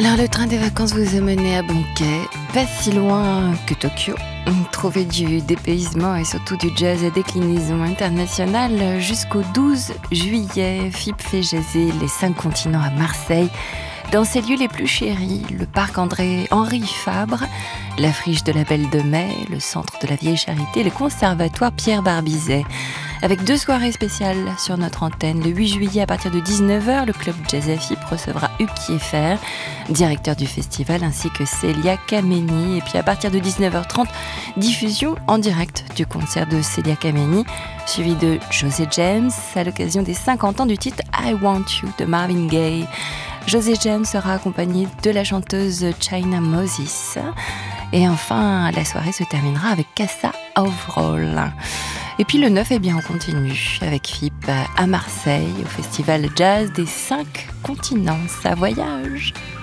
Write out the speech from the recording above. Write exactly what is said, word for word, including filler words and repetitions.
Alors le train des vacances vous a mené à Banquet, pas si loin que Tokyo. Trouvez du dépaysement et surtout du jazz à déclinaison internationale jusqu'au douze juillet. F I P fait jaser les cinq continents à Marseille. Dans ses lieux les plus chéris, le parc André Henri Fabre, la friche de la Belle de Mai, le centre de la Vieille Charité, le conservatoire Pierre Barbizet. Avec deux soirées spéciales sur notre antenne. Le huit juillet à partir de dix-neuf heures, le club Jazz F I P recevra Hugues Kieffer, directeur du festival, ainsi que Célia Kameni. Et puis à partir de dix-neuf heures trente, diffusion en direct du concert de Célia Kameni, suivi de José James à l'occasion des cinquante ans du titre I Want You de Marvin Gaye. José James sera accompagné de la chanteuse China Moses. Et enfin, la soirée se terminera avec Casa Overall. Et puis le neuf, eh bien, on continue avec F I P à Marseille, au festival jazz des cinq continents. Ça voyage!